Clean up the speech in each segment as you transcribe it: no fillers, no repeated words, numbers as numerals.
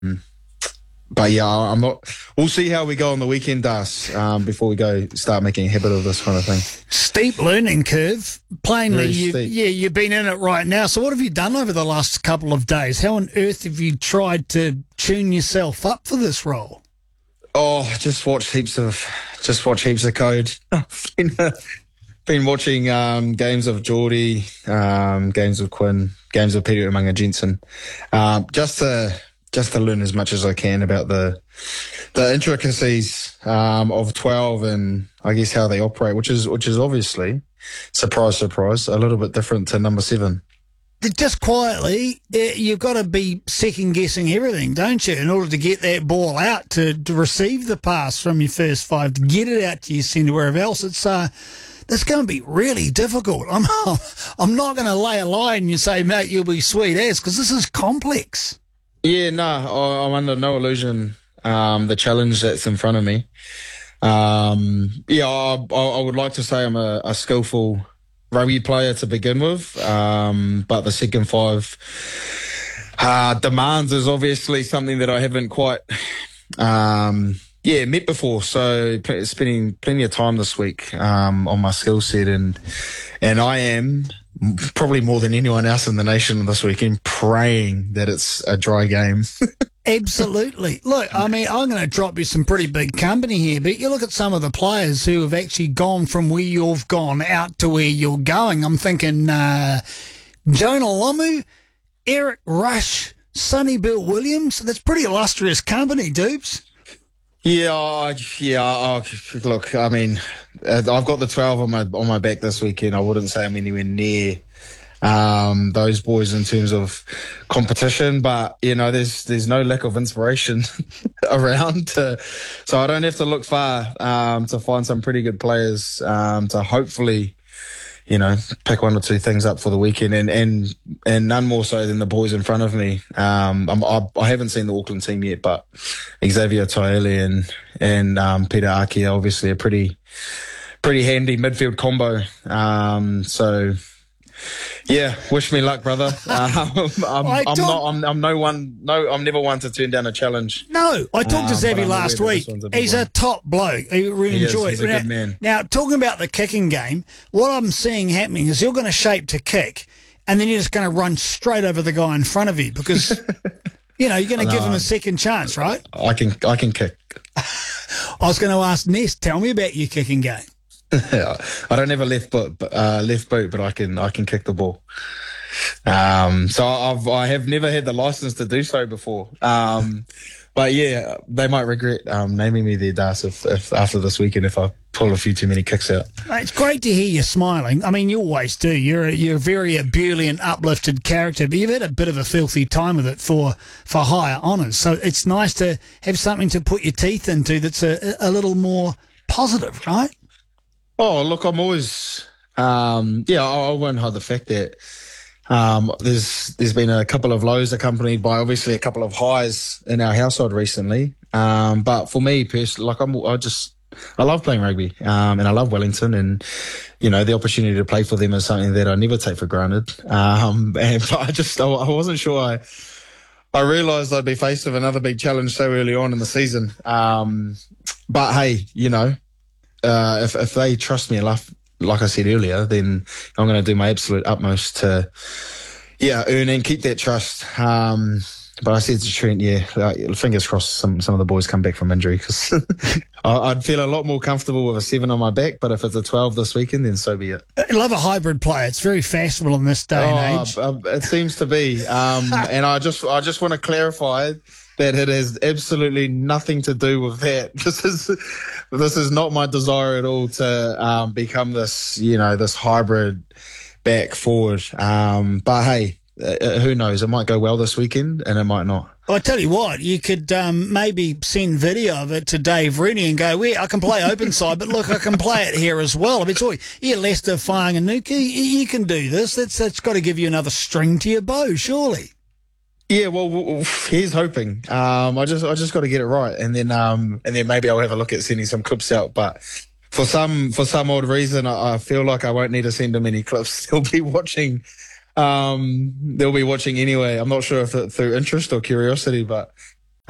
But yeah, I'm not. We'll see how we go on the weekend, Das. Before we go start making a habit of this kind of thing. Steep learning curve. Plainly, Very steep. you've been in it right now. So what have you done over the last couple of days? How on earth have you tried to tune yourself up for this role? Oh, just watch heaps of code. Been watching games of Geordie, games of Quinn, games of Peter Umaga Jensen, just to learn as much as I can about the intricacies of 12 and I guess how they operate, which is obviously, surprise, a little bit different to number 7. Just quietly, you've got to be second-guessing everything, don't you, in order to get that ball out, to receive the pass from your first 5, to get it out to your centre, wherever else. That's going to be really difficult. I'm not going to lay a lie and you say, mate, you'll be sweet as, because this is complex. Yeah, no, I'm under no illusion the challenge that's in front of me. I would like to say I'm a skillful rugby player to begin with, but the second 5 demands is obviously something that I haven't quite met before. So spending plenty of time this week on my skill set, and I am probably more than anyone else in the nation this weekend praying that it's a dry game. Absolutely. Look, I mean, I'm going to drop you some pretty big company here, but you look at some of the players who have actually gone from where you've gone out to where you're going. I'm thinking Jonah Lomu, Eric Rush, Sonny Bill Williams. That's pretty illustrious company, Dupes. Look, I mean, I've got the 12 on my back this weekend. I wouldn't say I'm anywhere near those boys in terms of competition, but there's no lack of inspiration around, so I don't have to look far to find some pretty good players to hopefully pick 1 or 2 things up for the weekend, and none more so than the boys in front of me. I haven't seen the Auckland team yet, but Xavier Taele and Peter Aki are obviously a pretty handy midfield combo. So yeah, wish me luck, brother. I'm never one to turn down a challenge. No, I talked to Xavier last week. He's a top bloke. He really enjoys it. He's a good man. Now, talking about the kicking game, what I'm seeing happening is you're going to shape to kick, and then you're just going to run straight over the guy in front of you because, you're going to give him a second chance, right? I can kick. I was going to ask Nest, tell me about your kicking game. I don't have a left boot, but I can kick the ball. So I have never had the license to do so before. But yeah, they might regret naming me their Das if after this weekend if I pull a few too many kicks out. It's great to hear you smiling. I mean, you always do. You're a very ebullient, uplifted character, but you've had a bit of a filthy time with it for higher honours. So it's nice to have something to put your teeth into that's a little more positive, right? Oh, look, I'm always, I won't hide the fact that there's been a couple of lows accompanied by obviously a couple of highs in our household recently. But for me personally, I love playing rugby, and I love Wellington, and the opportunity to play for them is something that I never take for granted. I wasn't sure I realised I'd be faced with another big challenge so early on in the season. But hey, if they trust me enough, like I said earlier, then I'm going to do my absolute utmost to, earn and keep that trust. But I said to Trent, fingers crossed some of the boys come back from injury, because I'd feel a lot more comfortable with a 7 on my back. But if it's a 12 this weekend, then so be it. I love a hybrid player. It's very fashionable in this day and age. It seems to be. And I just want to clarify that it has absolutely nothing to do with that. This is not my desire at all to become this, this hybrid back forward. But hey, who knows? It might go well this weekend, and it might not. Well, I tell you what, you could maybe send video of it to Dave Rennie and go, I can play open side, but look, I can play it here as well. I mean, Lester Whanganuku, you can do this. That's got to give you another string to your bow, surely. Yeah, well, here's hoping. I just got to get it right, and then maybe I'll have a look at sending some clips out. But for some odd reason, I feel like I won't need to send him any clips. He'll be watching. They'll be watching anyway. I'm not sure if it's through interest or curiosity, but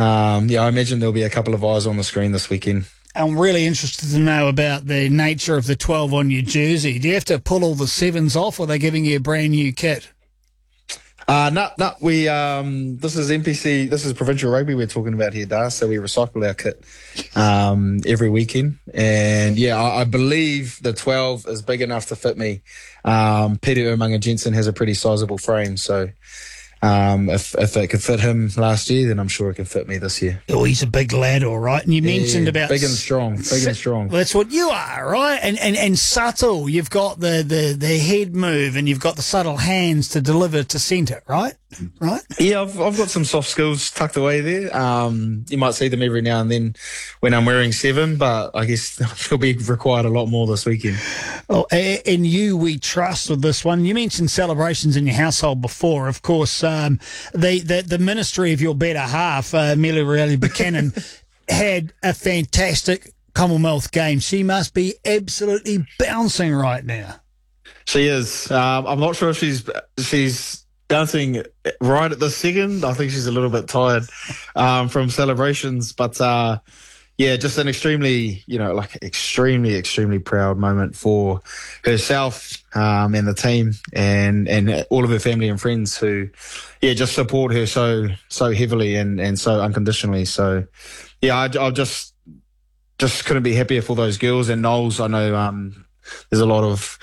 I imagine there'll be a couple of eyes on the screen this weekend. I'm really interested to know about the nature of the 12 on your jersey. Do you have to pull all the 7s off, or are they giving you a brand new kit? No, we, this is NPC, this is provincial rugby we're talking about here, Dar, so we recycle our kit, every weekend. And I believe the 12 is big enough to fit me. Peter Umaga Jensen has a pretty sizable frame, so, if it could fit him last year, then I'm sure it can fit me this year. Oh, he's a big lad, all right. And you mentioned about big and strong. Well, that's what you are, right? And subtle. You've got the head move, and you've got the subtle hands to deliver to centre, right? Right? Yeah, I've got some soft skills tucked away there. You might see them every now and then when I'm wearing 7, but I guess they'll be required a lot more this weekend. Oh, and you we trust with this one. You mentioned celebrations in your household before. Of course, the ministry of your better half, Meliorelli Buchanan, had a fantastic Commonwealth game. She must be absolutely bouncing right now. She is. I'm not sure if she's bouncing right at this second. I think she's a little bit tired from celebrations, but just an extremely proud moment for herself and the team and all of her family and friends who just support her so heavily and so unconditionally. So I just couldn't be happier for those girls. And Knowles, I know there's a lot of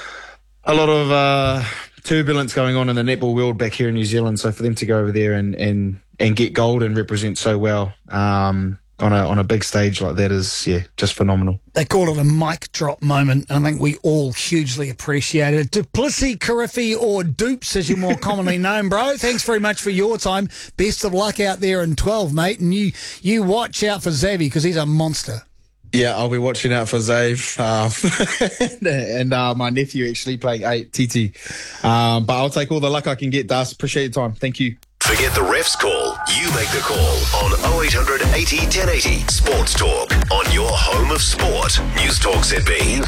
turbulence going on in the netball world back here in New Zealand. So for them to go over there and get gold and represent so well on a big stage like that is just phenomenal. They call it a mic drop moment. I think we all hugely appreciate it. Duplessis Carriffy, or Dupes as you're more commonly known, bro. Thanks very much for your time. Best of luck out there in 12, mate. And you watch out for Xavi because he's a monster. Yeah, I'll be watching out for Zave and my nephew actually playing 8, TT. But I'll take all the luck I can get, Das. Appreciate your time. Thank you. Forget the ref's call. You make the call on 0800 80 1080 Sports Talk on your home of sport. News Talk ZB.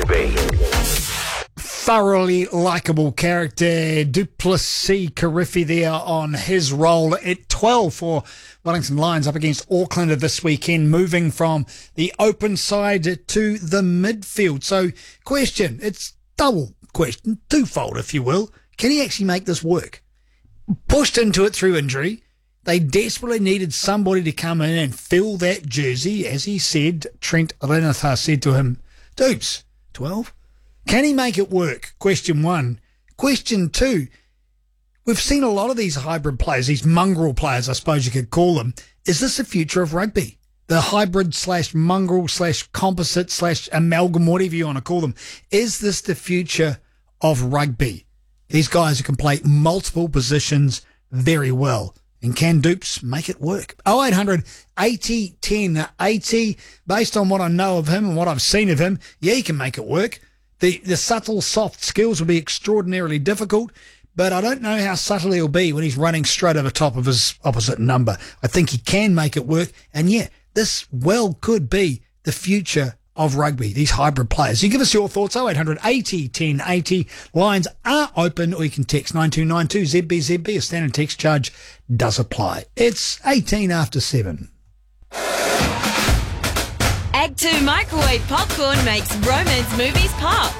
Thoroughly likeable character, Duplessis Carriffy there on his role at 12 for Wellington Lions up against Auckland this weekend, moving from the open side to the midfield. So, question, it's double question, twofold if you will. Can he actually make this work? Pushed into it through injury. They desperately needed somebody to come in and fill that jersey. As he said, Trent Renatha said to him, Dupes, 12? Can he make it work? Question 1. Question 2, we've seen a lot of these hybrid players, these mongrel players, I suppose you could call them. Is this the future of rugby? The hybrid / mongrel / composite / amalgam, whatever you want to call them. Is this the future of rugby? These guys who can play multiple positions very well. And can Dupes make it work? 0800 80 10 80. Based on what I know of him and what I've seen of him, he can make it work. The subtle, soft skills will be extraordinarily difficult, but I don't know how subtle he'll be when he's running straight over top of his opposite number. I think he can make it work, and this well could be the future of rugby, these hybrid players. You give us your thoughts, 0800 80 10 80. Lines are open, or you can text 9292 ZBZB. A standard text charge does apply. It's 18 after 7. Ag 2 microwave popcorn makes romance movies pop.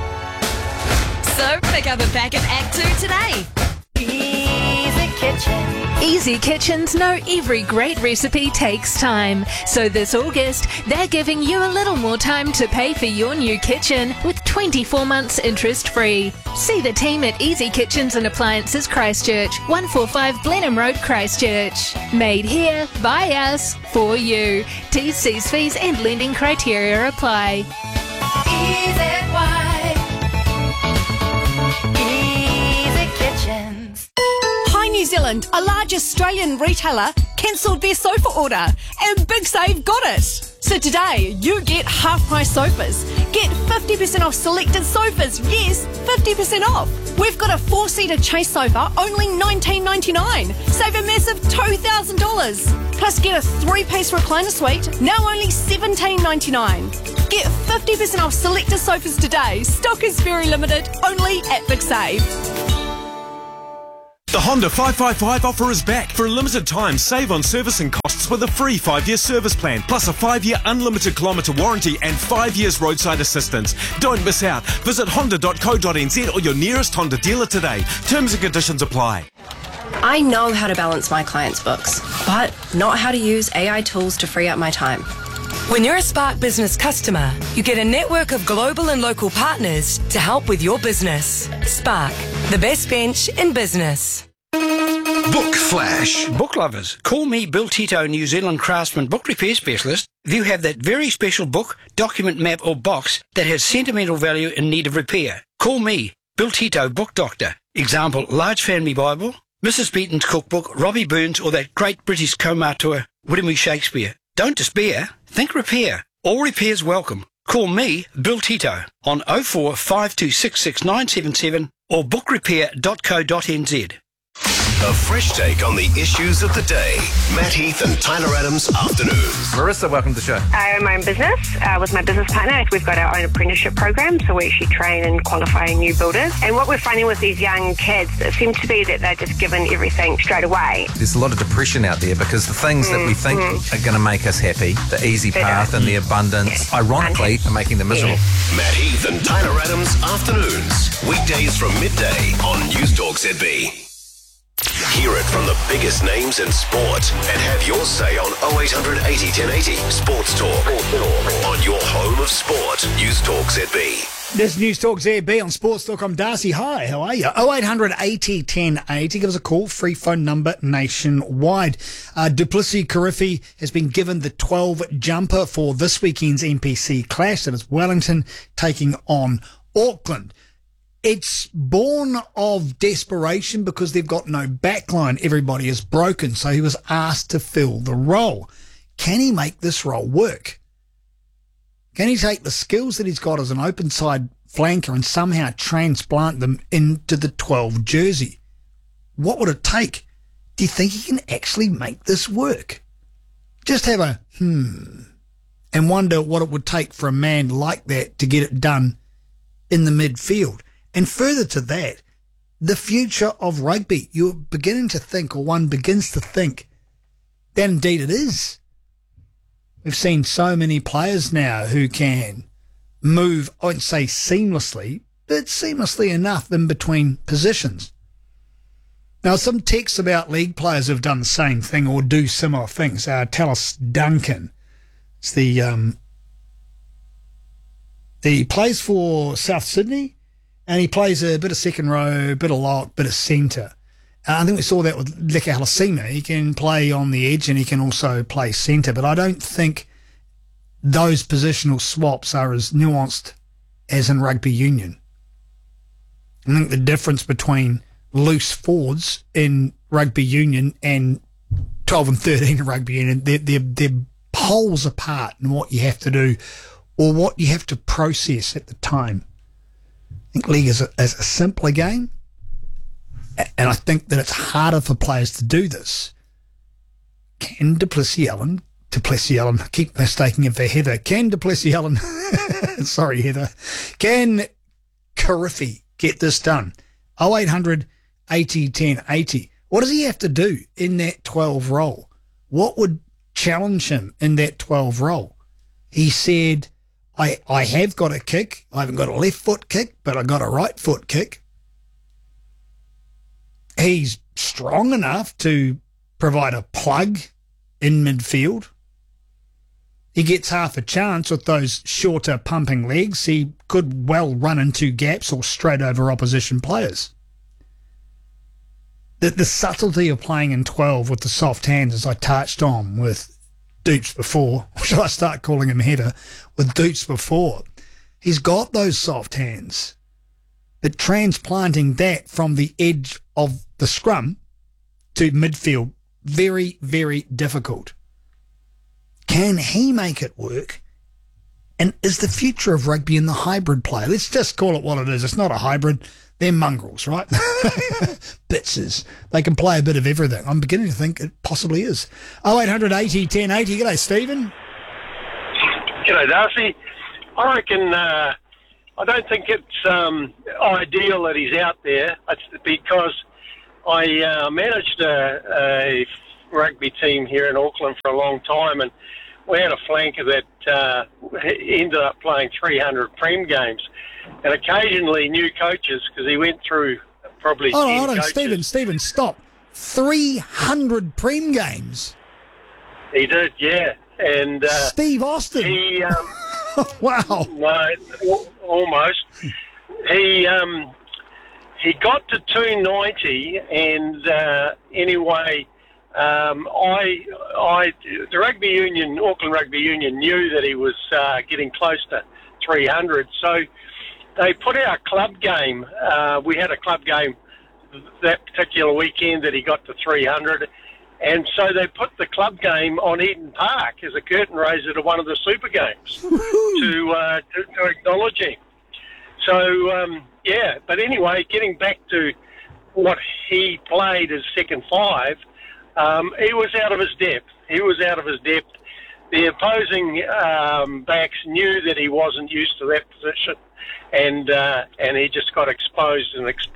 So pick up a pack of Ag 2 today. Easy Kitchen. Easy Kitchens know every great recipe takes time. So this August, they're giving you a little more time to pay for your new kitchen with 24 months interest-free. See the team at Easy Kitchens and Appliances Christchurch, 145 Blenheim Road, Christchurch. Made here, by us, for you. T's, C's, fees and lending criteria apply. Easy Kitchens. Hi New Zealand, a large Australian retailer cancelled their sofa order and Big Save got it. So today you get half price sofas. Get 50% off selected sofas. Yes, 50% off. We've got a 4-seater Chase sofa, only $19.99. Save a massive $2,000. Plus get a 3-piece recliner suite, now only $17.99. Get 50% off selected sofas today. Stock is very limited, only at Big Save. The Honda 555 offer is back. For a limited time, save on servicing costs with a free 5-year service plan, plus a 5-year unlimited kilometre warranty and 5 years roadside assistance. Don't miss out. Visit honda.co.nz or your nearest Honda dealer today. Terms and conditions apply. I know how to balance my clients' books, but not how to use AI tools to free up my time. When you're a Spark Business customer, you get a network of global and local partners to help with your business. Spark, the best bench in business. Book Flash. Book lovers, call me Bill Tito, New Zealand craftsman book repair specialist. If you have that very special book, document, map or box that has sentimental value in need of repair, call me, Bill Tito, book doctor. Example, Large Family Bible, Mrs. Beaton's cookbook, Robbie Burns or that great British co-auteur, William E. Shakespeare. Don't despair, think repair. All repairs welcome. Call me, Bill Tito, on 04 52666977 or bookrepair.co.nz. A fresh take on the issues of the day. Matt Heath and Tyler Adams Afternoons. Marissa, welcome to the show. I own my own business with my business partner. We've got our own apprenticeship program, so we actually train and qualify new builders. And what we're finding with these young kids, it seems to be that they're just given everything straight away. There's a lot of depression out there because the things that we think are going to make us happy, the easy path and the abundance, ironically, are making them miserable. Matt Heath and Tyler Adams Afternoons. Weekdays from midday on News Talk ZB. Hear it from the biggest names in sport and have your say on 0800 80 1080 Sports Talk. On your home of sport, News Talk ZB. This News Talk ZB on Sports Talk. I'm Darcy. Hi, how are you? 0800 80 1080. Give us a call. Free phone number nationwide. Duplessis Kirifi has been given the 12 jumper for this weekend's NPC clash. That is Wellington taking on Auckland. It's born of desperation because they've got no backline. Everybody is broken, so he was asked to fill the role. Can he make this role work? Can he take the skills that he's got as an open side flanker and somehow transplant them into the 12 jersey? What would it take? Do you think he can actually make this work? Just have a and wonder what it would take for a man like that to get it done in the midfield. And further to that, the future of rugby. You're beginning to think, or one begins to think, that indeed it is. We've seen so many players now who can move, I wouldn't say seamlessly, but seamlessly enough in between positions. Now, some texts about league players who have done the same thing or do similar things. Tallis Duncan, it's he plays for South Sydney. And he plays a bit of second row, bit of lock, bit of centre. I think we saw that with Leka Halasima. He can play on the edge and he can also play centre. But I don't think those positional swaps are as nuanced as in rugby union. I think the difference between loose forwards in rugby union and 12 and 13 in rugby union, they're poles apart in what you have to do or what you have to process at the time. I think league is a simpler game, and I think that it's harder for players to do this. Can Duplessis Allen, I keep mistaking him for Heather. Can Duplessis Allen, sorry Heather, can Kirifi get this done? 0800 80 10 80. What does he have to do in that 12 role? What would challenge him in that 12 role? He said, I have got a kick. I haven't got a left foot kick, but I got a right foot kick. He's strong enough to provide a plug in midfield. He gets half a chance with those shorter pumping legs. He could well run into gaps or straight over opposition players. The subtlety of playing in 12 with the soft hands, as I touched on with Doops before, or shall I start calling him Heather, with Doops before. He's got those soft hands, but transplanting that from the edge of the scrum to midfield, very, very difficult. Can he make it work? And is the future of rugby in the hybrid player? Let's just call it what it is. It's not a hybrid. They're mongrels, right? Bitses. They can play a bit of everything. I'm beginning to think it possibly is. 0800 80 1080. G'day, Stephen. G'day, Darcy. I reckon I don't think it's ideal that he's out there. It's because I managed a rugby team here in Auckland for a long time, and we had a flanker that ended up playing 300 Prem games, and occasionally new coaches, because he went through probably 10 Hold on, coaches. Stephen, stop. 300 Prem games. He did, yeah. And Steve Austin. He, wow. No, almost. He got to 290, and anyway, the rugby union, Auckland Rugby Union, knew that he was getting close to 300, so they put our club game. We had a club game that particular weekend that he got to 300, and so they put the club game on Eden Park as a curtain raiser to one of the Super Games to acknowledge him. So, yeah, but anyway, getting back to what he played as second five, he was out of his depth. The opposing backs knew that he wasn't used to that position, and he just got exposed.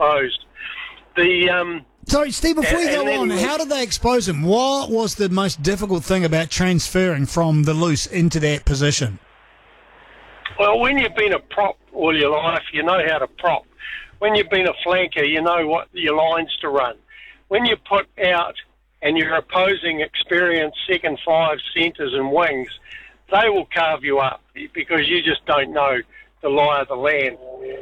Sorry, Steve, before you go on, how did they expose him? What was the most difficult thing about transferring from the loose into that position? Well, when you've been a prop all your life, you know how to prop. When you've been a flanker, you know what your lines to run. When you put out and you're opposing experienced second five centres and wings, they will carve you up because you just don't know the lie of the land.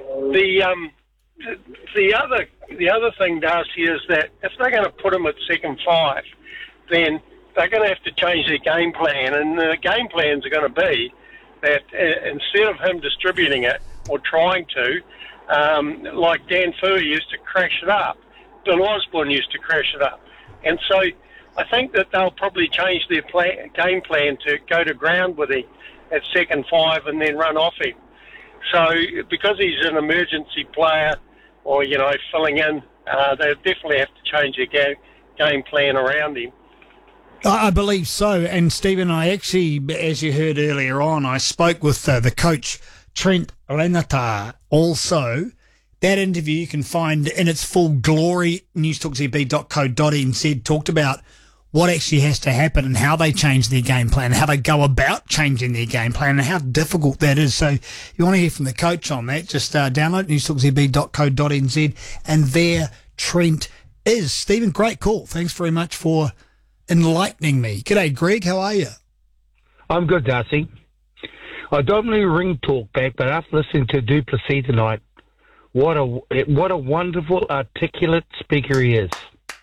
The other thing, Darcy, is that if they're going to put him at second five, then they're going to have to change their game plan, and the game plans are going to be that instead of him distributing it or trying to, like Dan Furr used to crash it up, Bill Osborne used to crash it up. And so I think that they'll probably change their game plan to go to ground with him at second five and then run off him. So because he's an emergency player or, you know, filling in, they definitely have to change their game plan around him. I believe so. And Stephen, I actually, as you heard earlier on, I spoke with the coach, Trent Renata, also. That interview you can find in its full glory, newstalkzb.co.nz, talked about what actually has to happen and how they change their game plan, how they go about changing their game plan and how difficult that is. So if you want to hear from the coach on that, just download newstalkzb.co.nz, and there Trent is. Stephen, great call. Thanks very much for enlightening me. G'day, Greg. How are you? I'm good, Darcy. I don't really ring talk back, but after listening to Duplessis tonight, what a wonderful, articulate speaker he is.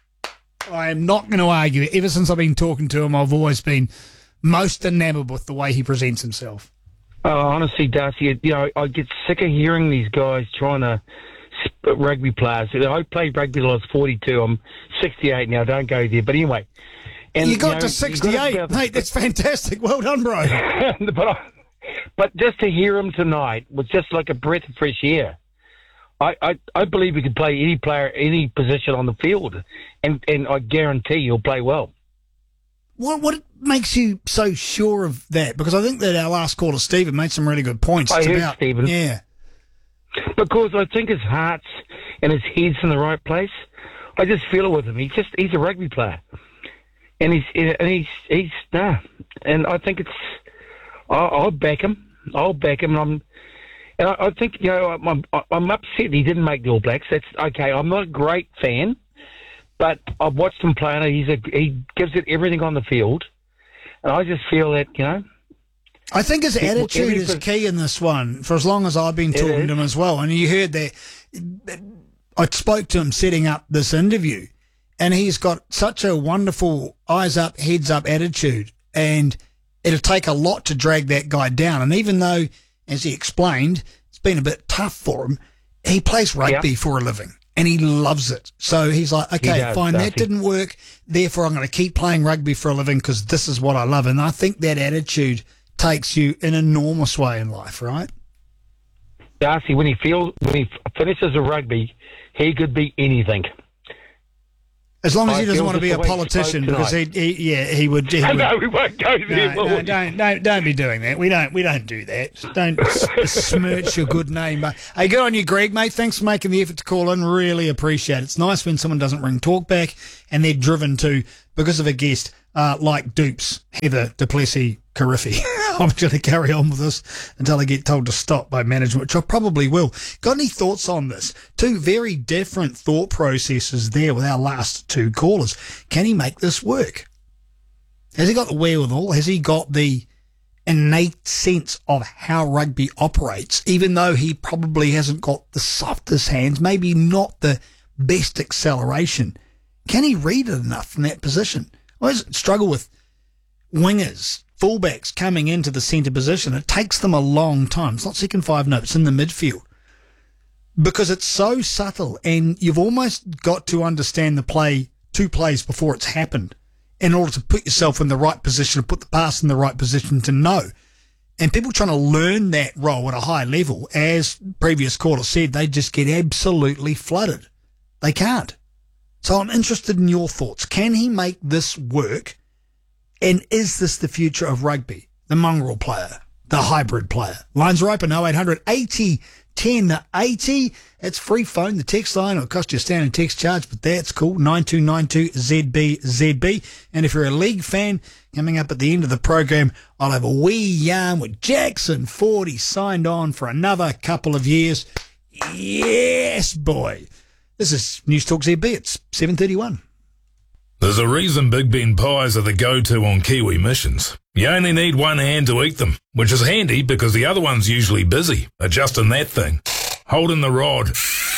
I am not going to argue. Ever since I've been talking to him, I've always been most enamored with the way he presents himself. Honestly, Darcy, you know, I get sick of hearing these guys trying to rugby players. I played rugby till I was 42. I'm 68 now. Don't go there. But anyway. And, you got to 68, mate. That's fantastic. Well done, bro. But just to hear him tonight was just like a breath of fresh air. I believe he could play any player, any position on the field, and I guarantee he'll play well. What makes you so sure of that? Because I think that our last caller, Stephen, made some really good points. I heard Stephen. Yeah. Because I think his heart's and his head's in the right place. I just feel it with him. He's a rugby player, and he's and I think it's. I'll back him. And I think, you know, I'm upset he didn't make the All Blacks. That's okay. I'm not a great fan, but I've watched him play, and he gives it everything on the field. And I just feel that, you know. I think his attitude is key in this one, for as long as I've been talking to him as well. And you heard that I spoke to him setting up this interview, and he's got such a wonderful eyes up, heads up attitude. And it'll take a lot to drag that guy down. And even though, as he explained, it's been a bit tough for him, he plays rugby for a living, and he loves it. So he's like, okay, fine, that didn't work, therefore I'm going to keep playing rugby for a living because this is what I love. And I think that attitude takes you an enormous way in life, right? Darcy, when he finishes a rugby, he could be anything. As long as he I doesn't feel want to just be a the way he politician, spoke because tonight. he would. No, we won't go there. No, will we? don't be doing that. We don't do that. Don't smirch your good name. But hey, good on you, Greg, mate. Thanks for making the effort to call in. Really appreciate it. It's nice when someone doesn't ring talk back and they're driven to because of a guest like Dupes, Heather Duplessis Carriffy. I'm going to carry on with this until I get told to stop by management, which I probably will. Got any thoughts on this? Two very different thought processes there with our last two callers. Can he make this work? Has he got the wherewithal? Has he got the innate sense of how rugby operates, even though he probably hasn't got the softest hands, maybe not the best acceleration? Can he read it enough from that position? I always struggle with wingers, fullbacks coming into the centre position. It takes them a long time. It's not second five, no, it's in the midfield. Because it's so subtle and you've almost got to understand the play, two plays before it's happened in order to put yourself in the right position, to put the pass in the right position to know. And people trying to learn that role at a high level, as previous caller said, they just get absolutely flooded. They can't. So I'm interested in your thoughts. Can he make this work? And is this the future of rugby? The mongrel player, the hybrid player. Lines are open, 0800 80 10 80. It's free phone. The text line will cost you a standard text charge, but that's cool. 9292ZBZB. And if you're a league fan, coming up at the end of the program, I'll have a wee yarn with Jackson Ford. He signed on for another couple of years. Yes, boy. This is News Talk ZB. It's 7:31. There's a reason Big Ben pies are the go-to on Kiwi missions. You only need one hand to eat them, which is handy because the other one's usually busy adjusting that thing, holding the rod,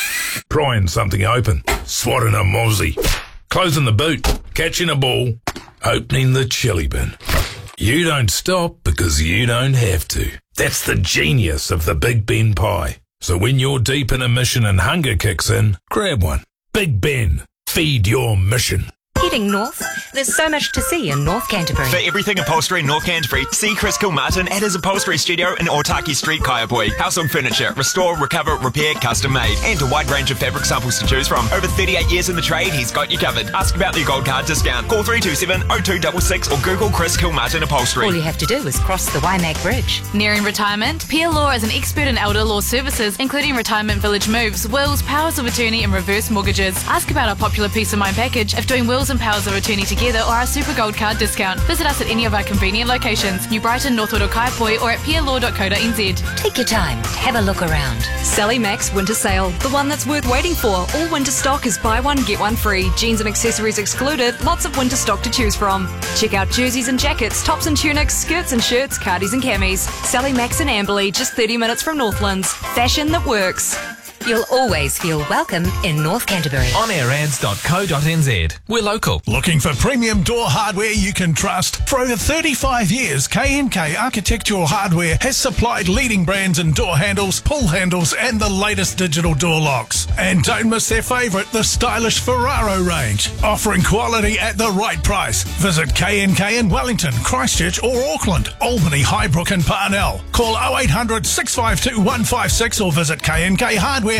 prying something open, swatting a mozzie, closing the boot, catching a ball, opening the chili bin. You don't stop because you don't have to. That's the genius of the Big Ben pie. So when you're deep in a mission and hunger kicks in, grab one. Big Ben. Feed your mission. Heading north, there's so much to see in North Canterbury. For everything upholstery in North Canterbury, see Chris Kilmartin at his upholstery studio in Otaki Street, Kaiapoi. Household furniture, restore, recover, repair, custom made, and a wide range of fabric samples to choose from. Over 38 years in the trade, he's got you covered. Ask about the gold card discount. Call 327-0266 or Google Chris Kilmartin Upholstery. All you have to do is cross the Waimak Bridge. Nearing retirement, Peer Law is an expert in elder law services, including retirement village moves, wills, powers of attorney, and reverse mortgages. Ask about our popular Peace of Mind package if doing wills and powers of attorney together, or our Super Gold Card discount. Visit us at any of our convenient locations, New Brighton, Northwood or Kaiapoi, or at peerlaw.co.nz. Take your time, have a look around. Sally Max Winter Sale, the one that's worth waiting for. All winter stock is buy one, get one free. Jeans and accessories excluded, lots of winter stock to choose from. Check out jerseys and jackets, tops and tunics, skirts and shirts, cardies and camis. Sally Max and Amberley, just 30 minutes from Northlands. Fashion that works. You'll always feel welcome in North Canterbury. onairads.co.nz. We're local. Looking for premium door hardware you can trust? For over 35 years, K&K Architectural Hardware has supplied leading brands in door handles, pull handles, and the latest digital door locks. And don't miss their favourite, the stylish Ferraro range, offering quality at the right price. Visit K&K in Wellington, Christchurch or Auckland, Albany, Highbrook and Parnell. Call 0800 652 156 or visit knkhardware.co.nz.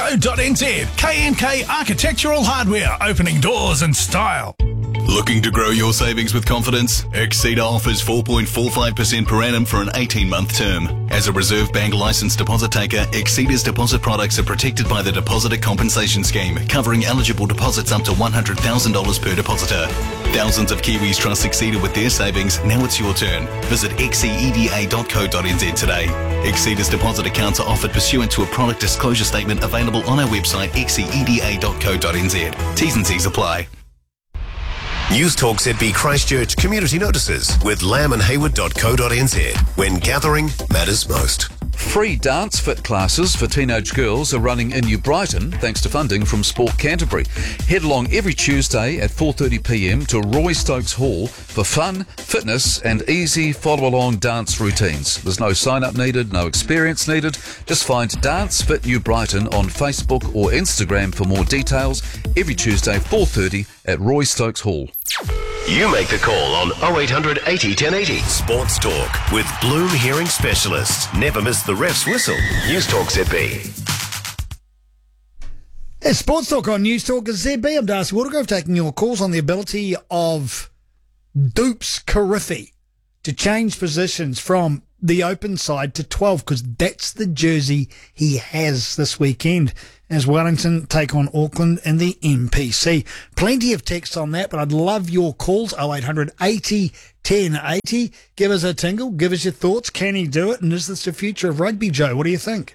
K&K Architectural Hardware, opening doors in style. Looking to grow your savings with confidence? Exceeda offers 4.45% per annum for an 18-month term. As a Reserve Bank licensed deposit taker, Exceeda's deposit products are protected by the Depositor Compensation Scheme, covering eligible deposits up to $100,000 per depositor. Thousands of Kiwis trust Exceeda with their savings. Now it's your turn. Visit xceda.co.nz today. Exceeda's deposit accounts are offered pursuant to a product disclosure statement available on our website xceda.co.nz. T's and C's apply. News Talk ZB Christchurch Community Notices with lamandhayward.co.nz. When gathering matters most. Free dance fit classes for teenage girls are running in New Brighton thanks to funding from Sport Canterbury. Head along every Tuesday at 4:30pm to Roy Stokes Hall for fun, fitness and easy follow-along dance routines. There's no sign-up needed, no experience needed. Just find Dance Fit New Brighton on Facebook or Instagram for more details. Every Tuesday 4:30 at Roy Stokes Hall. You make the call on 0800 80 1080. Sports Talk with Bloom Hearing Specialists. Never miss the ref's whistle. News Talk ZB. It's Sports Talk on News Talk ZB. I'm Darcy Watergrove taking your calls on the ability of Dupes Karifi to change positions from the open side to 12, because that's the jersey he has this weekend as Wellington take on Auckland in the MPC. Plenty of text on that, but I'd love your calls. 0800 80 1080. Give us a tingle. Give us your thoughts. Can he do it? And is this the future of rugby, Joe? What do you think?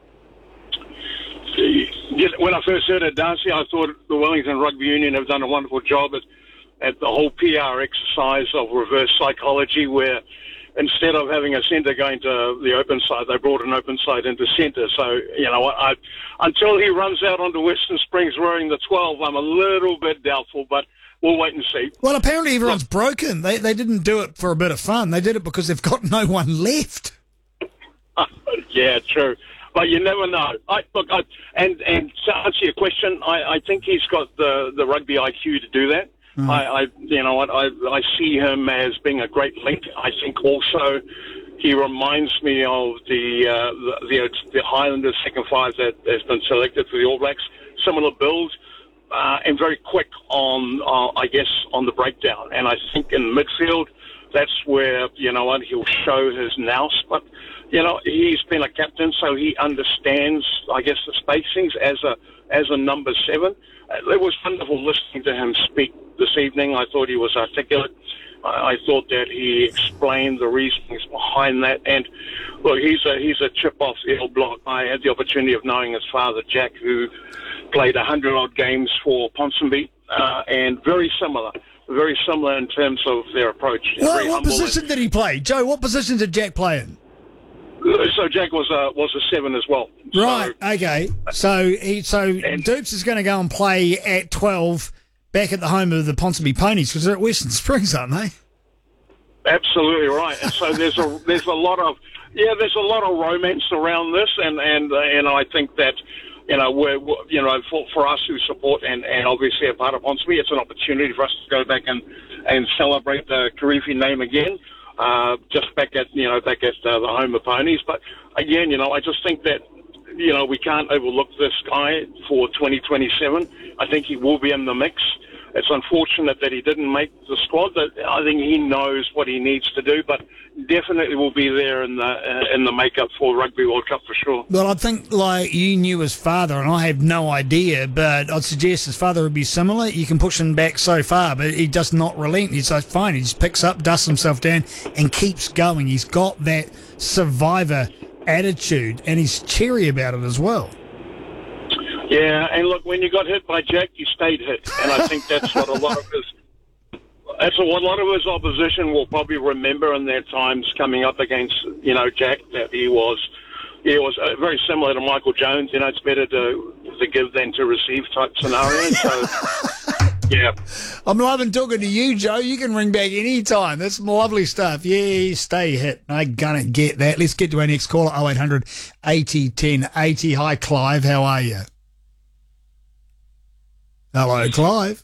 When I first heard it, Darcy, I thought the Wellington Rugby Union have done a wonderful job at the whole PR exercise of reverse psychology, where instead of having a centre going to the open side, they brought an open side into centre. So, until he runs out onto Western Springs wearing the 12, I'm a little bit doubtful, but we'll wait and see. Well, apparently everyone's broken. They didn't do it for a bit of fun. They did it because they've got no one left. Yeah, true. But you never know. And to answer your question, I think he's got the rugby IQ to do that. I see him as being a great link. I think also he reminds me of the Highlanders second five that has been selected for the All Blacks. Similar build and very quick on the breakdown. And I think in midfield, that's where he'll show his nous. But he's been a captain, so he understands, I guess, the spacings as a number 7. It was wonderful listening to him speak this evening. I thought he was articulate. I thought that he explained the reasons behind that. And look, he's a chip off the old block. I had the opportunity of knowing his father, Jack, who played 100-odd games for Ponsonby, and very similar in terms of their approach. What position did he play? Joe, what position did Jack play in? So Jack was a 7 as well. Right. Okay. So Dupes is going to go and play at 12 back at the home of the Ponsonby Ponies, because they're at Western Springs, aren't they? Absolutely right. And so there's a lot of romance around this, and I think that for us who support and obviously are part of Ponsonby, it's an opportunity for us to go back and celebrate the Karifi name again. Just back at the home of Ponies. But again, I just think that we can't overlook this guy for 2027. I think he will be in the mix. It's unfortunate that he didn't make the squad. But I think he knows what he needs to do, but definitely will be there in the makeup for Rugby World Cup for sure. Well, I think like you knew his father, and I have no idea, but I'd suggest his father would be similar. You can push him back so far, but he does not relent. He's like, fine. He just picks up, dusts himself down, and keeps going. He's got that survivor attitude, and he's cheery about it as well. Yeah, and look, when you got hit by Jack, you stayed hit, and I think that's what a lot of his opposition will probably remember in their times coming up against Jack, that he was very similar to Michael Jones. It's better to give than to receive type scenario. So yeah, I'm loving talking to you, Joe. You can ring back any time. That's lovely stuff. Yeah, stay hit. I'm gonna get that. Let's get to our next caller. 0800 80 1080. Hi, Clive. How are you? Hello, Clive.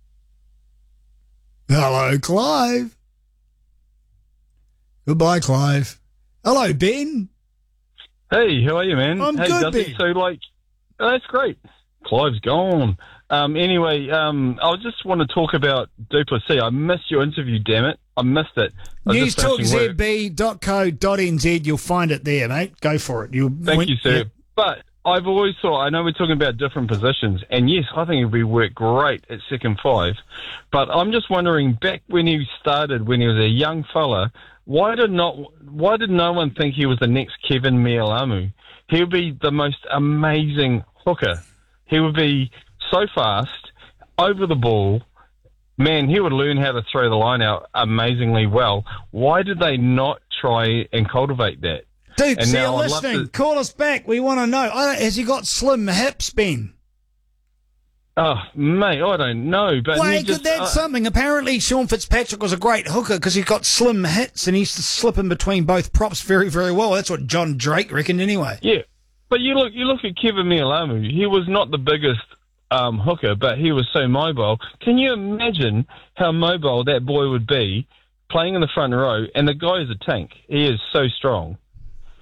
Hello, Clive. Goodbye, Clive. Hello, Ben. Hey, how are you, man? I'm good, Ben. So, that's great. Clive's gone. Anyway, I just want to talk about Duplessis. I missed your interview, damn it. I missed it. NewsTalkZB.co.nz. You'll find it there, mate. Go for it. Thank you, sir. Yeah. But I've always thought, I know we're talking about different positions, and yes, I think it would work great at second 5, but I'm just wondering, back when he started, when he was a young fella, why did no one think he was the next Kevin Mealamu? He would be the most amazing hooker. He would be so fast, over the ball. Man, he would learn how to throw the line out amazingly well. Why did they not try and cultivate that? Dude, see, you're listening. Call us back. We want to know. Has he got slim hips, Ben? Oh, mate, I don't know. But that's something. Apparently, Sean Fitzpatrick was a great hooker because he's got slim hits and he used to slip in between both props very, very well. That's what John Drake reckoned anyway. Yeah, but you look at Kevin Mealamu. He was not the biggest hooker, but he was so mobile. Can you imagine how mobile that boy would be playing in the front row? And the guy is a tank. He is so strong.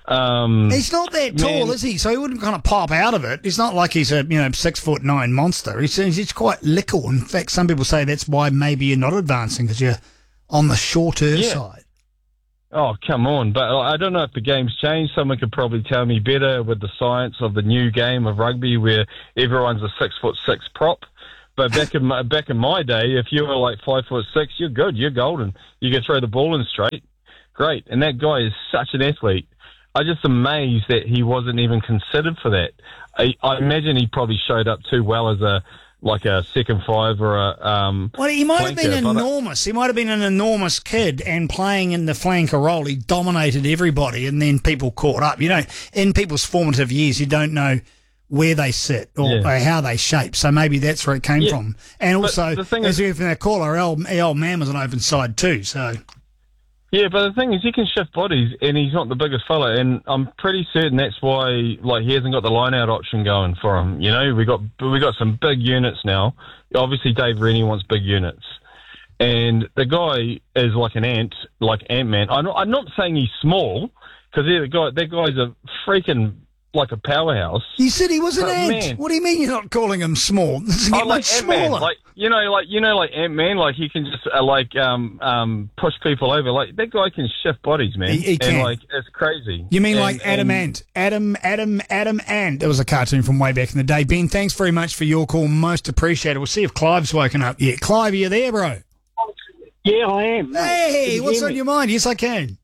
He's not that tall, is he? So he wouldn't kind of pop out of it. It's not like he's a 6'9" monster. He's quite little. In fact, some people say that's why maybe you're not advancing, because you're on the shorter side. Oh, come on. But I don't know if the game's changed. Someone could probably tell me better with the science of the new game of rugby where everyone's a 6'6" prop. But back in my day, if you were like 5'6", you're good. You're golden. You can throw the ball in straight. Great. And that guy is such an athlete. I'm just amazed that he wasn't even considered for that. I imagine he probably showed up too well as a second five or a Well, he might have been flanker, but enormous. He might have been an enormous kid, and playing in the flanker role, he dominated everybody, and then people caught up. In people's formative years, you don't know where they sit or how they shape. So maybe that's where it came from. And also, as we heard from that caller, our man was an open side too. So. Yeah, but the thing is, he can shift bodies, and he's not the biggest fella, and I'm pretty certain that's why, he hasn't got the line-out option going for him. We got some big units now. Obviously, Dave Rennie wants big units, and the guy is like an ant, like Ant-Man. I'm not saying he's small, because that guy's a freaking like a powerhouse. You said he was an ant. Man. What do you mean you're not calling him small? This is much smaller. Like Ant-Man, like he can just push people over. Like that guy can shift bodies, man. He can. And it's crazy. You mean like Adam Ant? Adam Ant. That was a cartoon from way back in the day. Ben, thanks very much for your call. Most appreciated. We'll see if Clive's woken up yet. Clive, are you there, bro? Yeah, I am. Hey, what's on your mind? Yes, I can.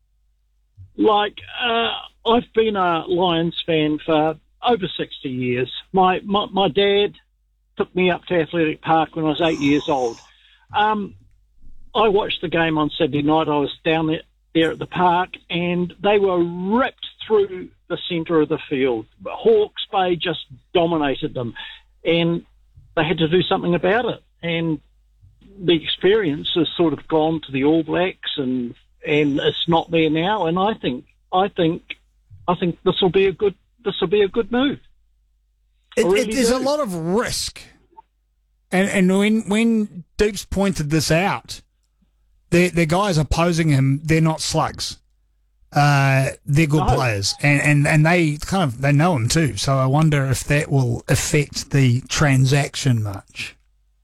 I've been a Lions fan for over 60 years. My dad took me up to Athletic Park when I was 8 years old. I watched the game on Saturday night. I was down there at the park, and they were ripped through the centre of the field. Hawke's Bay just dominated them, and they had to do something about it. And the experience has sort of gone to the All Blacks, and it's not there now. And I think this will be a good move. There's a lot of risk, and when Dupes pointed this out, the guys opposing him, they're not slugs. They're good players, and they they know him too. So I wonder if that will affect the transaction much.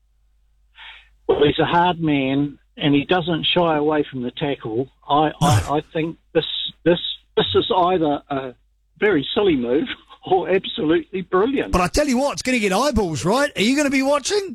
Well, he's a hard man, and he doesn't shy away from the tackle. I think this is either a very silly move or absolutely brilliant. But I tell you what, it's going to get eyeballs, right? Are you going to be watching?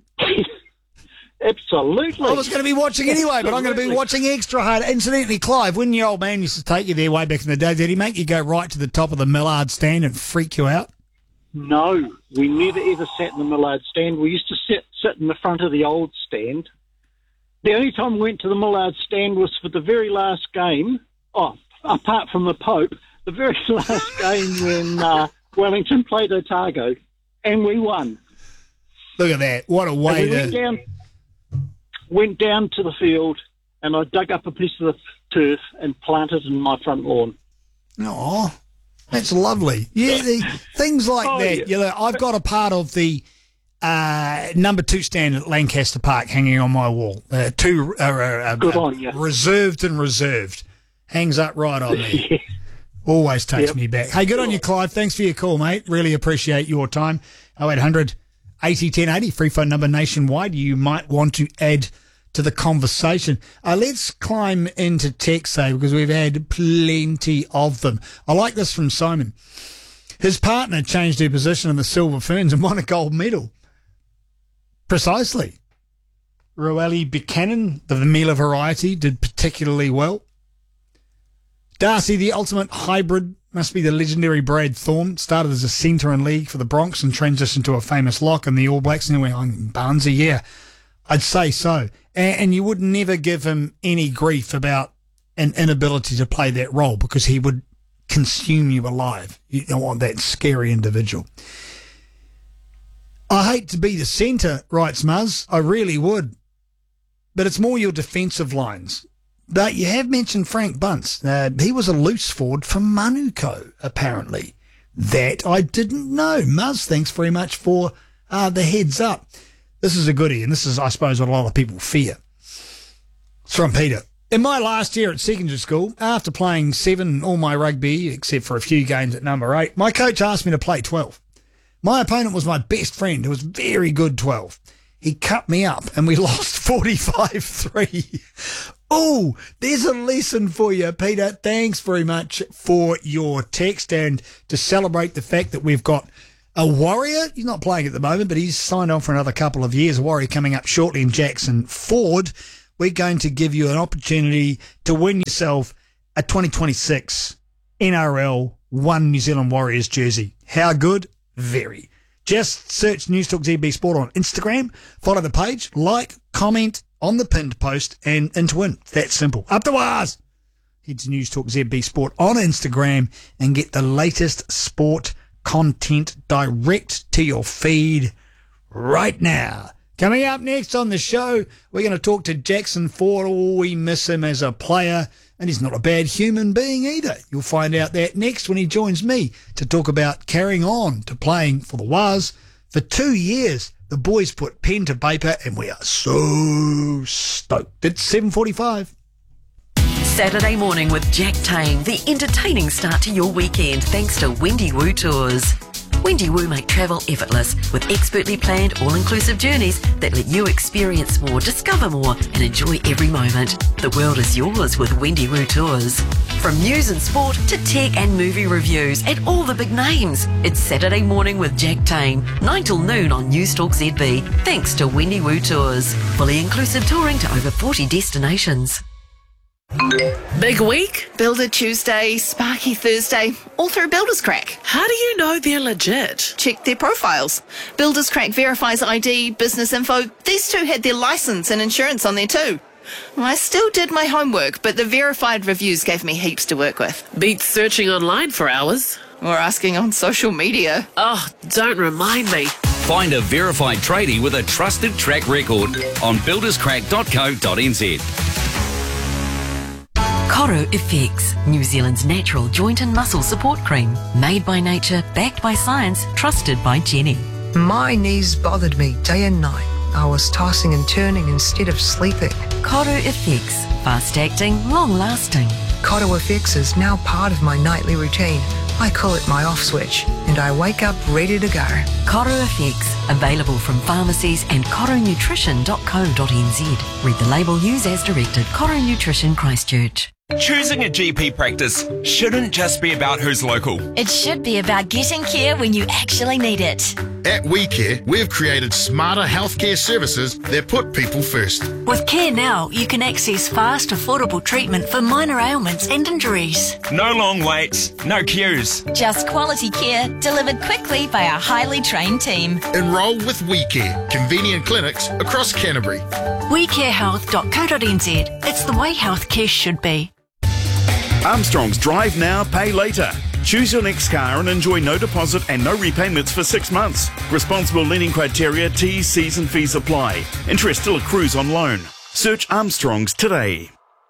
Absolutely. I was going to be watching anyway, but I'm going to be watching extra hard. Incidentally, Clive, when your old man used to take you there way back in the day, did he make you go right to the top of the Millard stand and freak you out? No, we never ever sat in the Millard stand. We used to sit in the front of the old stand. The only time we went to the Millard stand was for the very last game, apart from the Pope, the very last game when Wellington played Otago, and we won. Look at that. What a way to... Went down to the field, and I dug up a piece of the turf and planted it in my front lawn. Oh, that's lovely. Yeah, things like that. Yeah. I've got a part of the number 2 stand at Lancaster Park hanging on my wall. Good on you. Reserved. Hangs up right on me. Yeah. Always takes me back. Hey, good on you, Clive. Thanks for your call, mate. Really appreciate your time. 0800 80 1080, free phone number nationwide. You might want to add to the conversation. Let's climb into text, because we've had plenty of them. I like this from Simon. His partner changed her position in the Silver Ferns and won a gold medal. Precisely. Roelli Buchanan, the Mila variety, did particularly well. Darcy, the ultimate hybrid, must be the legendary Brad Thorne. Started as a centre in league for the Bronx and transitioned to a famous lock in the All Blacks. Anyway, Barnesy, yeah, I'd say so. And you would never give him any grief about an inability to play that role, because he would consume you alive. You don't want that scary individual. I hate to be the centre, writes Muzz. I really would. But it's more your defensive lines. But you have mentioned Frank Bunce. He was a loose forward for Manukau, apparently. That I didn't know. Muzz, thanks very much for the heads up. This is a goodie, and this is, I suppose, what a lot of people fear. It's from Peter. In my last year at secondary school, after playing 7 all my rugby, except for a few games at number 8, my coach asked me to play 12. My opponent was my best friend, who was very good 12. He cut me up and we lost 45-3. Oh, there's a lesson for you, Peter. Thanks very much for your text, and to celebrate the fact that we've got a Warrior. He's not playing at the moment, but he's signed on for another couple of years. A Warrior coming up shortly in Jackson Ford. We're going to give you an opportunity to win yourself a 2026 NRL 1 New Zealand Warriors jersey. How good? Very. Just search News Talk ZB Sport on Instagram, follow the page, like, comment on the pinned post, and into win. It's that simple. Up the wires! Head to News Talk ZB Sport on Instagram and get the latest sport content direct to your feed right now. Coming up next on the show, we're going to talk to Jackson Ford. Oh, we miss him as a player, and he's not a bad human being either. You'll find out that next when he joins me to talk about carrying on to playing for the Waz. For 2 years, the boys put pen to paper, and we are so stoked. It's 7:45. Saturday morning with Jack Tame, the entertaining start to your weekend thanks to Wendy Woo Tours. Wendy Woo make travel effortless with expertly planned all-inclusive journeys that let you experience more, discover more and enjoy every moment. The world is yours with Wendy Woo Tours. From news and sport to tech and movie reviews and all the big names. It's Saturday morning with Jack Tame, 9 till noon on News Talk ZB, thanks to Wendy Woo Tours. Fully inclusive touring to over 40 destinations. Big week? Builder Tuesday, Sparky Thursday, all through Builders Crack. How do you know they're legit? Check their profiles. Builders Crack verifies ID, business info. These two had their license and insurance on there too. I still did my homework, but the verified reviews gave me heaps to work with. Beats searching online for hours. Or asking on social media. Oh, don't remind me. Find a verified tradie with a trusted track record on builderscrack.co.nz. Coro FX, New Zealand's natural joint and muscle support cream. Made by nature, backed by science, trusted by Jenny. My knees bothered me day and night. I was tossing and turning instead of sleeping. Coro FX, fast acting, long lasting. Coro FX is now part of my nightly routine. I call it my off switch, and I wake up ready to go. Coro FX, available from pharmacies and coronutrition.co.nz. Read the label, use as directed. Coro Nutrition Christchurch. Choosing a GP practice shouldn't just be about who's local. It should be about getting care when you actually need it. At WeCare, we've created smarter healthcare services that put people first. With Care Now, you can access fast, affordable treatment for minor ailments and injuries. No long waits, no queues. Just quality care delivered quickly by our highly trained team. Enroll with WeCare, convenient clinics across Canterbury. WeCareHealth.co.nz. It's the way healthcare should be. Armstrong's Drive Now, Pay Later. Choose your next car and enjoy no deposit and no repayments for 6 months. Responsible lending criteria, T's, C's and fees apply. Interest still accrues on loan. Search Armstrong's today.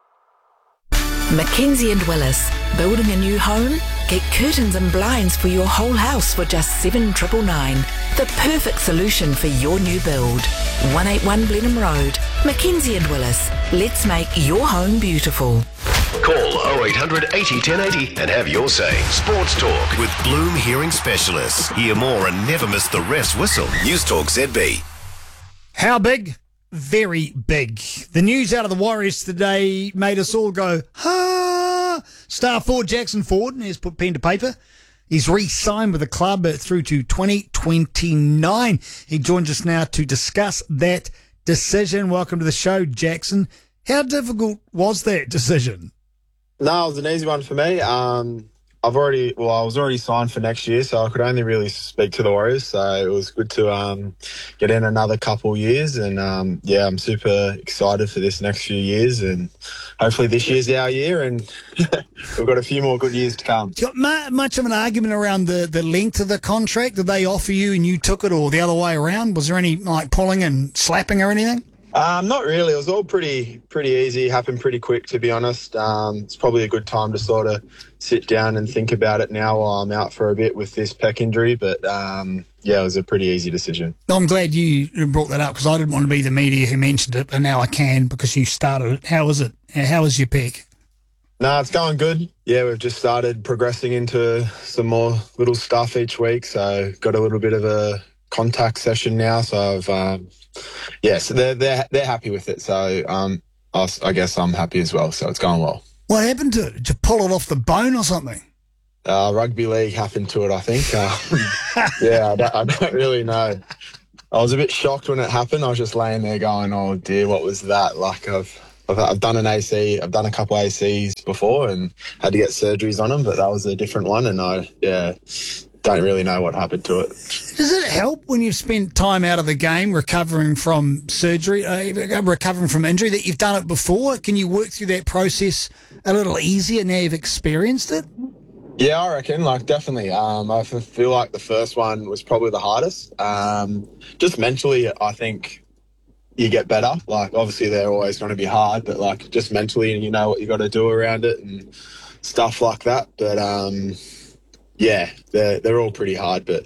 Mackenzie & Willis. Building a new home? Get curtains and blinds for your whole house for just $7,999. The perfect solution for your new build. 181 Blenheim Road. Mackenzie & Willis. Let's make your home beautiful. Call 0800 80 1080 and have your say. Sports Talk with Bloom Hearing Specialists. Hear more and never miss the ref's whistle. News Talk ZB. How big? Very big. The news out of the Warriors today made us all go, ha! Star forward Jackson Ford has put pen to paper. He's re-signed with the club through to 2029. He joins us now to discuss that decision. Welcome to the show, Jackson. How difficult was that decision? No, it was an easy one for me. I was already signed for next year, so I could only really speak to the Warriors. So it was good to get in another couple years, and I'm super excited for this next few years, and hopefully this year's our year, and we've got a few more good years to come. Got much of an argument around the length of the contract? Did they offer you and you took it, or the other way around? Was there any pulling and slapping or anything? Not really. It was all pretty easy. Happened pretty quick, to be honest. It's probably a good time to sort of sit down and think about it now while I'm out for a bit with this pec injury. But yeah, it was a pretty easy decision. I'm glad you brought that up because I didn't want to be the media who mentioned it, but now I can because you started it. How was it? How was your pec? No, it's going good. Yeah, we've just started progressing into some more little stuff each week. So got a little bit of a contact session now. So I've so they're happy with it. So I guess I'm happy as well. So it's going well. What happened to it? Did you pull it off the bone or something? Rugby league happened to it, I think. Yeah, I don't really know. I was a bit shocked when it happened. I was just laying there going, "Oh dear, what was that?" Like I've done an AC, I've done a couple ACs before, and had to get surgeries on them, but that was a different one, and I don't really know what happened to it. Does it help when you've spent time out of the game recovering from surgery, recovering from injury, that you've done it before? Can you work through that process a little easier now you've experienced it? Yeah, I reckon, definitely. I feel like the first one was probably the hardest. Just mentally, I think you get better. Obviously they're always going to be hard, but just mentally, you know what you got to do around it and stuff like that. But yeah, they're all pretty hard, but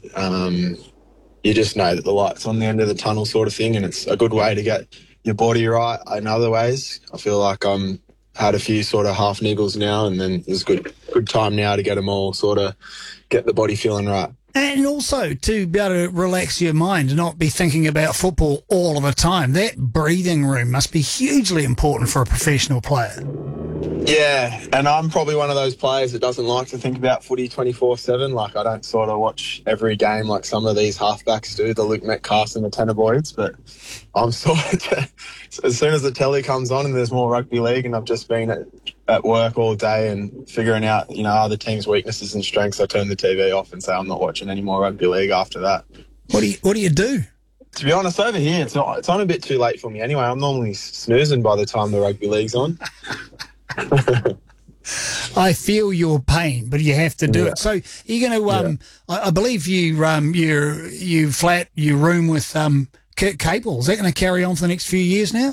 you just know that the light's on the end of the tunnel sort of thing, and it's a good way to get your body right in other ways. I feel like had a few sort of half niggles now, and then there's good time now to get them all sort of get the body feeling right. And also to be able to relax your mind and not be thinking about football all of the time. That breathing room must be hugely important for a professional player. Yeah, and I'm probably one of those players that doesn't like to think about footy 24/7. I don't sort of watch every game like some of these halfbacks do, the Luke Metcalfs and the Tennerboyds, but I'm sort of, as soon as the telly comes on and there's more rugby league, and I've just been at work all day and figuring out, other teams' weaknesses and strengths, I turn the TV off and say I'm not watching any more rugby league after that. What do you do? To be honest, over here, it's on a bit too late for me anyway. I'm normally snoozing by the time the rugby league's on. I feel your pain, but you have to do it. So you're going to, I believe you flat your room with Kurt Capel. Is that going to carry on for the next few years now?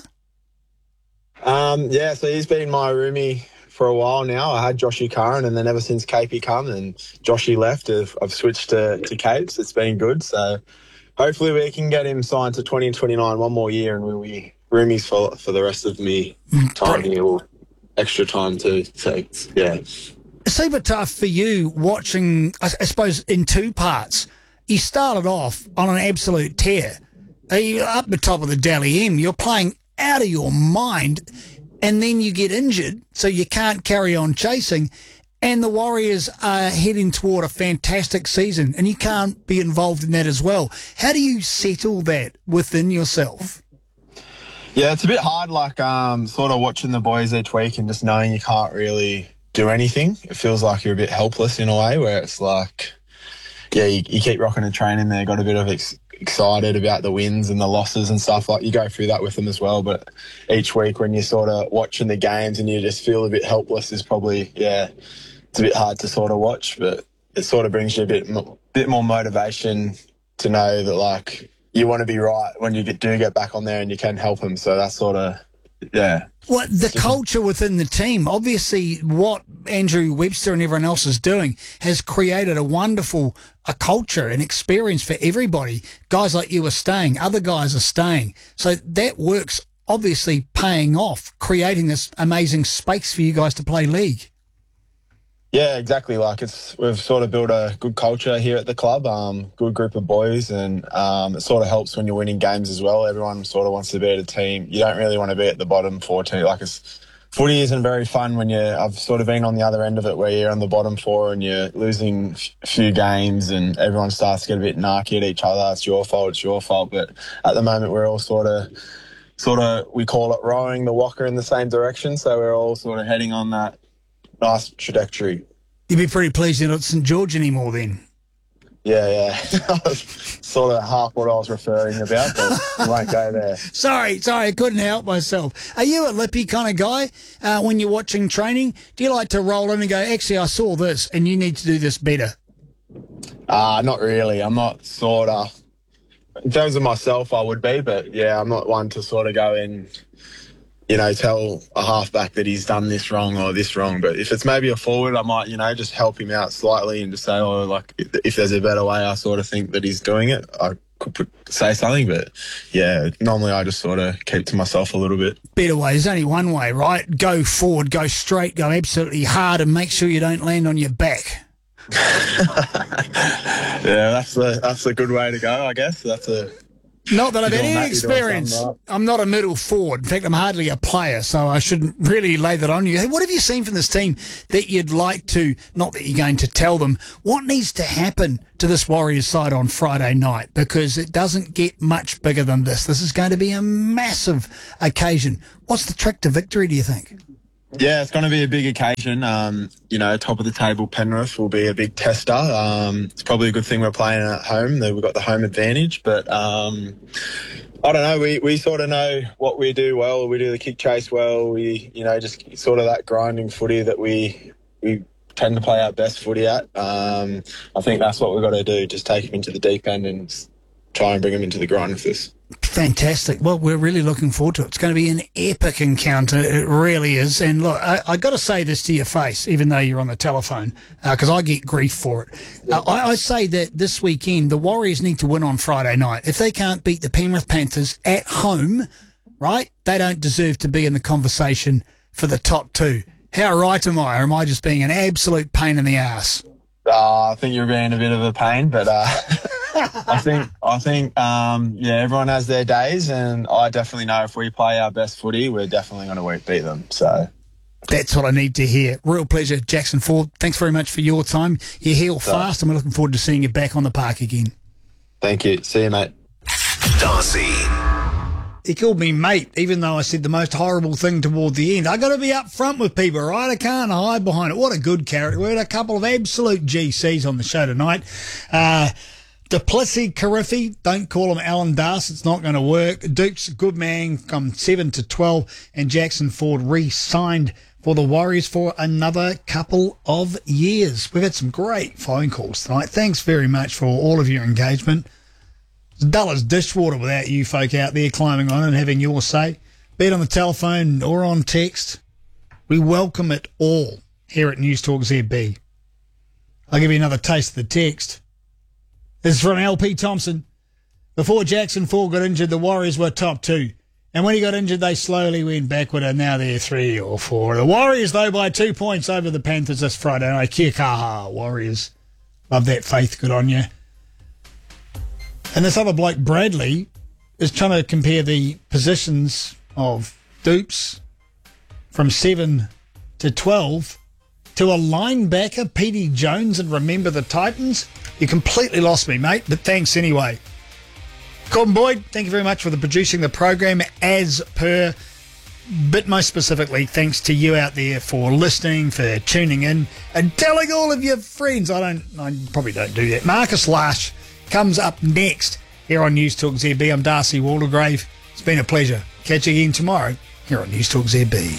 Yeah, so he's been my roomie for a while now. I had Joshy Curran, and then ever since Capey come and Joshy left, I've switched to Capes. It's been good. So hopefully we can get him signed to 2029, one more year, and we'll be roomies for the rest of me time here. We'll extra time to take, yeah. Super tough for you watching, I suppose, in two parts. You started off on an absolute tear. You're up the top of the Dally M. You're playing out of your mind, and then you get injured, so you can't carry on chasing, and the Warriors are heading toward a fantastic season, and you can't be involved in that as well. How do you settle that within yourself? Yeah, it's a bit hard, sort of watching the boys each week and just knowing you can't really do anything. It feels like you're a bit helpless in a way, where it's you keep rocking and training there, got a bit of excited about the wins and the losses and stuff. You go through that with them as well, but each week when you're sort of watching the games and you just feel a bit helpless is probably, it's a bit hard to sort of watch, but it sort of brings you a bit more motivation to know that, you want to be right when you do get back on there and you can help them. So that's sort of, yeah. Well, the culture within the team, obviously what Andrew Webster and everyone else is doing has created a wonderful culture and experience for everybody. Guys like you are staying, other guys are staying. So that work's obviously paying off, creating this amazing space for you guys to play league. Yeah, exactly. We've sort of built a good culture here at the club, good group of boys, and it sort of helps when you're winning games as well. Everyone sort of wants to be at a team. You don't really want to be at the bottom 14. Footy isn't very fun when I've sort of been on the other end of it, where you're on the bottom four and you're losing a few games and everyone starts to get a bit narky at each other. It's your fault. But at the moment, we're all sort of, we call it rowing the walker in the same direction. So we're all sort of heading on that nice trajectory. You'd be pretty pleased you're not at St George anymore then. Yeah. Sort of half what I was referring about, but I won't go there. Sorry, I couldn't help myself. Are you a lippy kind of guy when you're watching training? Do you like to roll in and go, actually, I saw this and you need to do this better? Not really. I'm not sort of In terms of myself, I would be, but yeah, I'm not one to sort of go in, tell a halfback that he's done this wrong or this wrong. But if it's maybe a forward, I might, just help him out slightly and just say, if there's a better way I sort of think that he's doing it, I could say something. But yeah, normally I just sort of keep to myself a little bit. Better way. There's only one way, right? Go forward, go straight, go absolutely hard, and make sure you don't land on your back. Yeah, that's a good way to go, I guess. Not that I've had any experience. Right. I'm not a middle forward. In fact, I'm hardly a player, so I shouldn't really lay that on you. Hey, what have you seen from this team that you'd like to, not that you're going to tell them, what needs to happen to this Warriors side on Friday night? Because it doesn't get much bigger than this. This is going to be a massive occasion. What's the trick to victory, do you think? Yeah, it's going to be a big occasion. Top of the table Penrith will be a big tester. It's probably a good thing we're playing at home. We've got the home advantage. But I don't know. We sort of know what we do well. We do the kick chase well. We, just sort of that grinding footy that we tend to play our best footy at. I think that's what we've got to do. Just take him into the deep end and try and bring him into the grind with us. Fantastic. Well, we're really looking forward to it. It's going to be an epic encounter. It really is. And look, I got to say this to your face, even though you're on the telephone, because I get grief for it. I say that this weekend, the Warriors need to win on Friday night. If they can't beat the Penrith Panthers at home, right, they don't deserve to be in the conversation for the top two. How right am I? Or am I just being an absolute pain in the ass? I think you're being a bit of a pain, but I think everyone has their days, and I definitely know if we play our best footy, we're definitely going to beat them. So that's what I need to hear. Real pleasure, Jackson Ford. Thanks very much for your time. You heal fast, and we're looking forward to seeing you back on the park again. Thank you. See you, mate. Darcy. He called me mate, even though I said the most horrible thing toward the end. I got to be up front with people, right? I can't hide behind it. What a good character. We had a couple of absolute GCs on the show tonight. Duplessis, Carriffy, don't call him Alan Darcy, it's not going to work. Duke's a good man, come 7 to 12, and Jackson Ford re-signed for the Warriors for another couple of years. We've had some great phone calls tonight. Thanks very much for all of your engagement. It's dull as dishwater without you folk out there climbing on and having your say. Be it on the telephone or on text. We welcome it all here at News Talk ZB. I'll give you another taste of the text. This is from LP Thompson. Before Jackson Ford got injured, the Warriors were top two. And when he got injured, they slowly went backward, and now they're 3 or 4. The Warriors, though, by 2 points over the Panthers this Friday night. Kia kaha, Warriors. Love that faith. Good on you. And this other bloke, Bradley, is trying to compare the positions of Dupes from 7 to 12 to a linebacker, Petey Jones, and remember the Titans? You completely lost me, mate, but thanks anyway. Gordon Boyd, thank you very much for producing the program as per, but most specifically, thanks to you out there for listening, for tuning in, and telling all of your friends. I probably don't do that. Marcus Lash comes up next here on News Talk ZB. I'm Darcy Waldegrave. It's been a pleasure. Catch you again tomorrow here on News Talk ZB.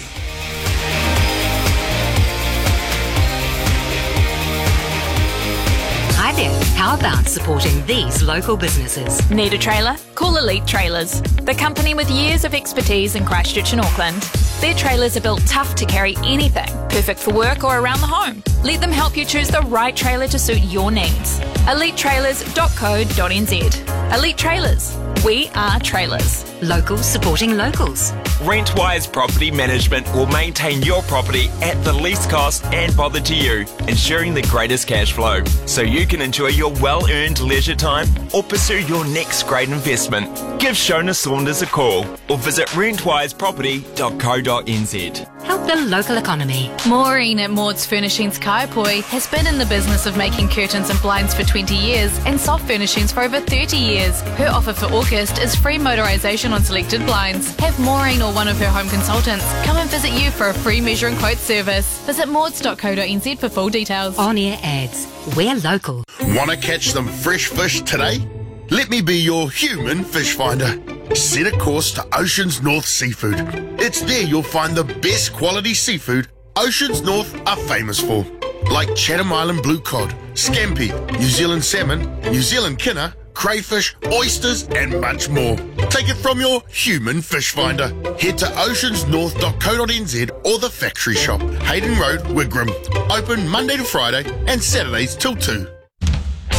Hi there. How about supporting these local businesses? Need a trailer? Call Elite Trailers, the company with years of expertise in Christchurch and Auckland. Their trailers are built tough to carry anything, perfect for work or around the home. Let them help you choose the right trailer to suit your needs. EliteTrailers.co.nz. Elite Trailers. We are trailers. Locals supporting locals. Rentwise Property Management will maintain your property at the least cost and bother to you, ensuring the greatest cash flow, so you can enjoy your well-earned leisure time or pursue your next great investment. Give Shona Saunders a call or visit rentwiseproperty.co.nz. Help the local economy. Maureen at Maud's Furnishings Kaiapoi has been in the business of making curtains and blinds for 20 years and soft furnishings for over 30 years. Her offer for August is free motorisation on selected blinds. Have Maureen or one of her home consultants come and visit you for a free measure and quote service. Visit mauds.co.nz for full details. On-air ads. We're local. Want to catch some fresh fish today? Let me be your human fish finder. Set a course to Oceans North Seafood. It's there you'll find the best quality seafood Oceans North are famous for, like Chatham Island blue cod, scampi, New Zealand salmon, New Zealand kinner, crayfish, oysters and much more. Take it from your human fish finder. Head to oceansnorth.co.nz or the factory shop, Hayden Road, Wigram. Open Monday to Friday and Saturdays till 2.